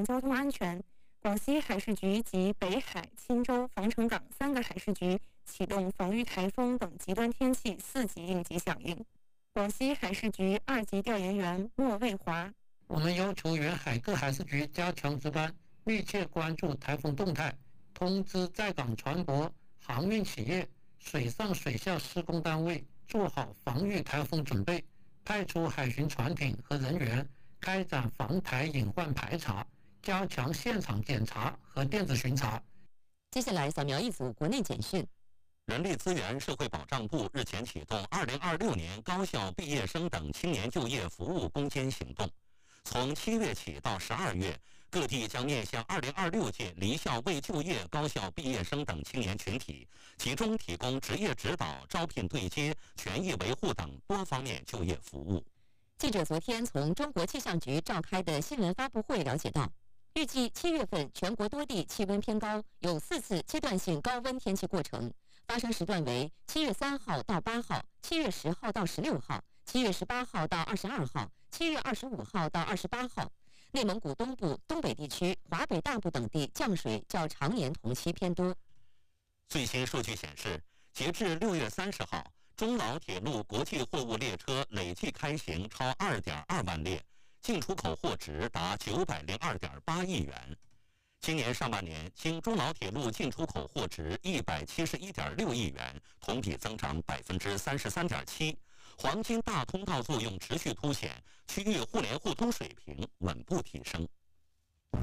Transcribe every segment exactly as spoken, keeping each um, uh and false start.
交通安全。广西海事局及北海、钦州、防城港三个海事局启动防御台风等极端天气四级应急响应。广西海事局二级调研员莫卫华： 我们要求沿海各海事局加强值班，密切关注台风动态，通知在港船舶、航运企业、水上水下施工单位做好防御台风准备，派出海巡船艇和人员开展防台隐患排查，加强现场检查和电子巡查。 接下来扫描一组国内简讯。 人力资源社会保障部日前启动二零二六年高校毕业生等青年就业服务攻坚行动。从七月起到十二月，各地将面向二零二六届离校未就业高校毕业生等青年群体，集中提供职业指导、招聘对接、权益维护等多方面就业服务。 记者昨天从中国气象局召开的新闻发布会了解到，预计七月份全国多地气温偏高，有四次阶段性高温天气过程，发生时段为七月三号到八号、七月十号到十六号、七月十八号到二十二号、七月二十五号到二十八号。内蒙古东部、东北地区、华北大部等地降水较常年同期偏多。 最新数据显示，截至六月三十号，中老铁路国际货物列车累计开行超二点二万列，进出口货值达九百零二点八亿元。今年上半年，经中老铁路进出口货值一百七十一点六亿元，同比增长百分之三十三点七。黄金大通道作用持续凸显，区域互联互通水平稳步提升。您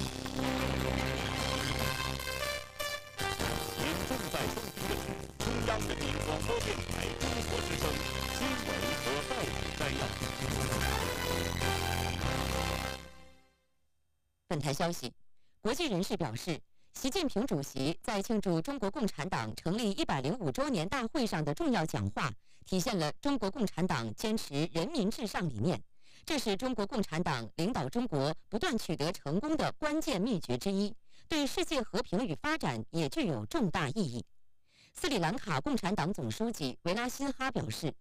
正在收听的是中央人民广播电台中国之声新闻和报纸摘要。 本台消息，国际人士表示，习近平主席在庆祝中国共产党成立一百零五周年大会上的重要讲话，体现了中国共产党坚持人民至上理念，这是中国共产党领导中国不断取得成功的关键秘诀之一，对世界和平与发展也具有重大意义。斯里兰卡共产党总书记维拉辛哈表示，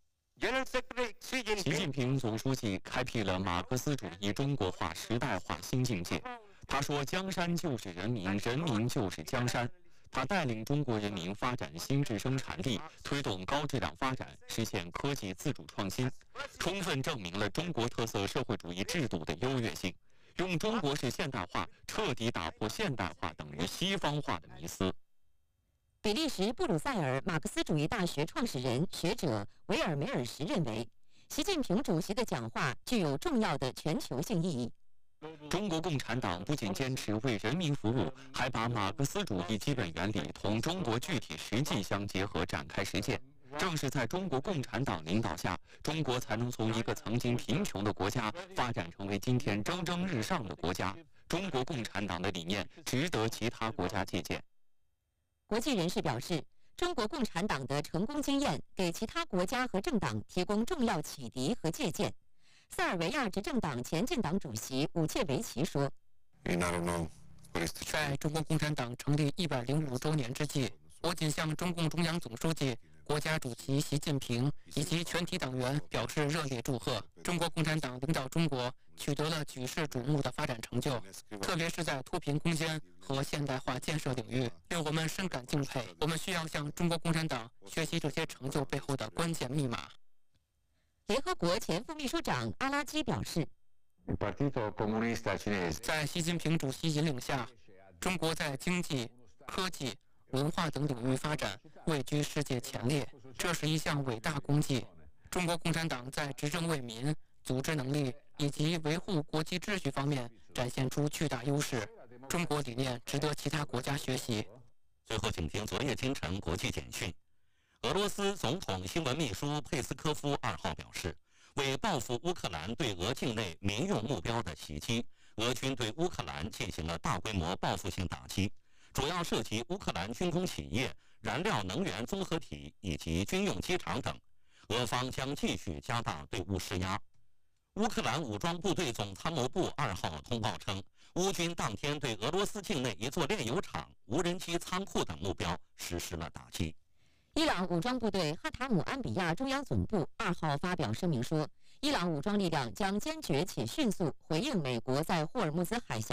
习近平总书记开辟了马克思主义中国化时代化新境界。他说：“江山就是人民，人民就是江山。”他带领中国人民发展新质生产力，推动高质量发展，实现科技自主创新，充分证明了中国特色社会主义制度的优越性，用中国式现代化彻底打破现代化等于西方化的迷思。 比利时布鲁塞尔马克思主义大学创始人学者维尔梅尔什认为，习近平主席的讲话具有重要的全球性意义。 中国共产党不仅坚持为人民服务，还把马克思主义基本原理同中国具体实际相结合展开实践。正是在中国共产党领导下，中国才能从一个曾经贫穷的国家发展成为今天蒸蒸日上的国家。中国共产党的理念值得其他国家借鉴。 国际人士表示，中国共产党的成功经验给其他国家和政党提供重要启迪和借鉴。塞尔维亚执政党前进党主席武切维奇说：“ 在中国共产党成立一百零五周年之际，我谨向中共中央总书记、国家主席习近平以及全体党员表示热烈祝贺。中国共产党领导中国取得了举世瞩目的发展成就，特别是在脱贫攻坚和现代化建设领域，令我们深感敬佩。我们需要向中国共产党学习这些成就背后的关键密码。” 联合国前副秘书长阿拉基表示， 在习近平主席引领下，中国在经济、科技、文化等领域发展位居世界前列，这是一项伟大功绩。中国共产党在执政为民、组织能力以及维护国际秩序方面展现出巨大优势，中国理念值得其他国家学习。 最后，请听昨夜今晨国际简讯。俄罗斯总统新闻秘书佩斯科夫二号表示，为报复乌克兰对俄境内民用目标的袭击，俄军对乌克兰进行了大规模报复性打击，主要涉及乌克兰军工企业、燃料能源综合体以及军用机场等。俄方将继续加大对乌施压。乌克兰武装部队总参谋部二号通报称，乌军当天对俄罗斯境内一座炼油厂、无人机仓库等目标实施了打击。 伊朗武装部队哈塔姆安比亚中央总部二号发表声明说，伊朗武装力量将坚决且迅速回应美国在霍尔木兹海峡